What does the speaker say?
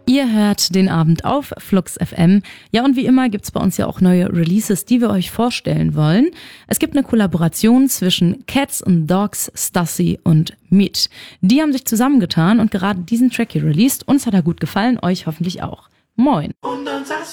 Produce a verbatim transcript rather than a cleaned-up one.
Ihr hört den Abend auf Flux F M. Ja, und wie immer gibt's bei uns ja auch neue Releases, die wir euch vorstellen wollen. Es gibt eine Kollaboration zwischen Cats and Dogs, Stassi und Meat. Die haben sich zusammengetan und gerade diesen Track hier released. Uns hat er gut gefallen, euch hoffentlich auch. Moin.